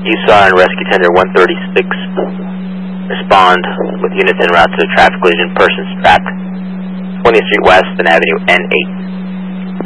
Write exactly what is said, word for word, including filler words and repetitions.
USAR and Rescue Tender one thirty-six. Respond with units en route to the traffic collision. Persons trapped. twentieth Street West and Avenue N eight.